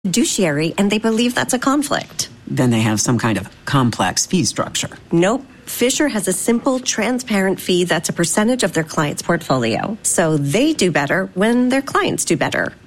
fiduciary, and they believe that's a conflict. Then they have some kind of complex fee structure. Nope. Fisher has a simple, transparent fee that's a percentage of their client's portfolio. So they do better when their clients do better.